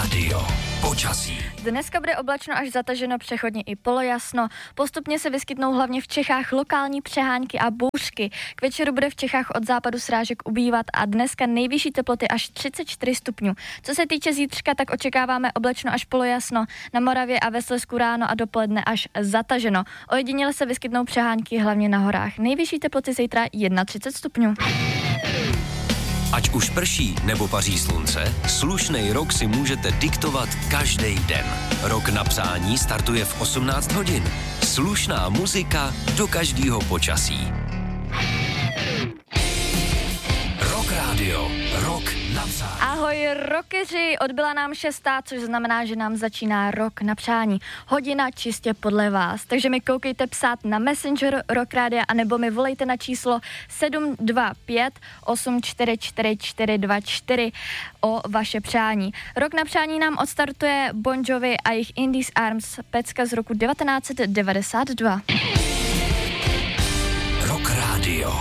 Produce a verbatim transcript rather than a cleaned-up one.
Rádio. Počasí. Dneska bude oblačno až zataženo, přechodně i polojasno. Postupně se vyskytnou hlavně v Čechách lokální přehánky a bouřky. K večeru bude v Čechách od západu srážek ubývat a dneska nejvyšší teploty až třicet čtyři stupňů. Co se týče zítřka, tak očekáváme oblačno až polojasno. Na Moravě a ve Slezsku ráno a dopoledne až zataženo. Ojediněle se vyskytnou přehánky hlavně na horách. Nejvyšší teploty zítra třicet jedna stupňů. Ať už prší nebo paří slunce, slušnej rok si můžete diktovat každý den. Rok na přání startuje v osmnáct hodin. Slušná muzika do každého počasí. Rock Radio. Rok na přání. Ahoj rockeři, odbyla nám šestá, což znamená, že nám začíná rok na přání. Hodina čistě podle vás. Takže mi koukejte psát na Messenger Rock Radio anebo mi volejte na číslo sedm dva pět osm čtyři čtyři čtyři dva čtyři o vaše přání. Rok na přání nám odstartuje Bon Jovi a jejich In These Arms, pecka z roku devatenáct set devadesát dva. Rock Radio.